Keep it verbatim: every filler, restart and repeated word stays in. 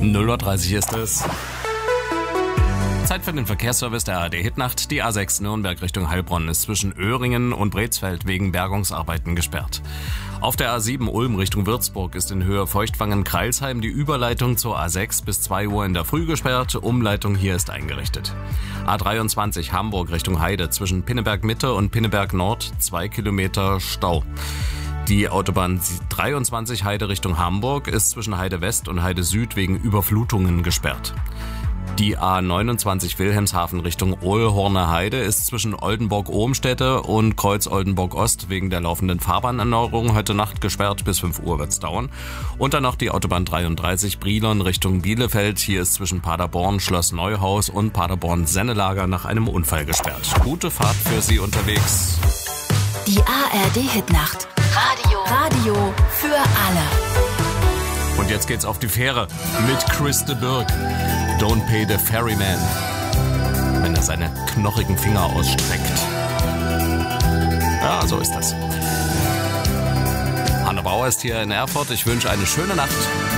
null Uhr dreißig ist es. Zeit für den Verkehrsservice der A R D Hitnacht. Die A sechs Nürnberg Richtung Heilbronn ist zwischen Öhringen und Brezfeld wegen Bergungsarbeiten gesperrt. Auf der A sieben Ulm Richtung Würzburg ist in Höhe Feuchtwangen-Kreilsheim die Überleitung zur A sechs bis zwei Uhr in der Früh gesperrt. Umleitung hier ist eingerichtet. A dreiundzwanzig Hamburg Richtung Heide zwischen Pinneberg Mitte und Pinneberg Nord zwei Kilometer Stau. Die Autobahn dreiundzwanzig Heide Richtung Hamburg ist zwischen Heide West und Heide Süd wegen Überflutungen gesperrt. Die A neunundzwanzig Wilhelmshaven Richtung Ohlhorner Heide ist zwischen Oldenburg-Ohmstede und Kreuz-Oldenburg-Ost wegen der laufenden Fahrbahnerneuerung heute Nacht gesperrt. Bis fünf Uhr wird's dauern. Und dann noch die Autobahn dreiunddreißig Brilon Richtung Bielefeld. Hier ist zwischen Paderborn Schloss Neuhaus und Paderborn Sennelager nach einem Unfall gesperrt. Gute Fahrt für Sie unterwegs. Die A R D Hitnacht. Radio. Radio für alle. Und jetzt geht's auf die Fähre mit Chris de Burgh. Don't pay the ferryman, wenn er seine knochigen Finger ausstreckt. Ja, so ist das. Hanna Bauer ist hier in Erfurt. Ich wünsche eine schöne Nacht.